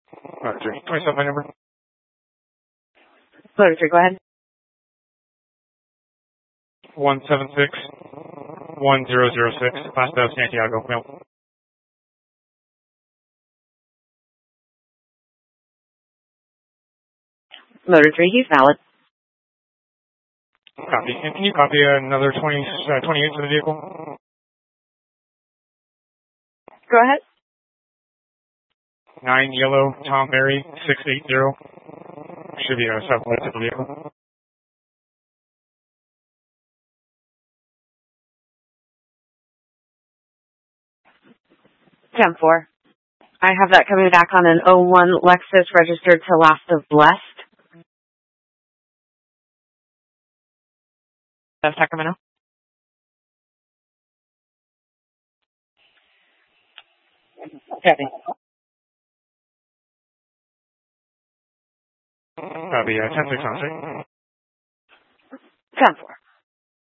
Motor 3. 27 number. Motor 3, go ahead. 176-1006, Paso Santiago, mail. Motor 3, he's valid. Copy. And can you copy another 28 for the vehicle? Go ahead. 9 yellow Tom Mary 680. Should be a sublet to the vehicle. Ten 4. I have that coming back on an 01 Lexus registered to Last of Blessed. Of Sacramento. Copy. Copy. 10-6 on 10 4.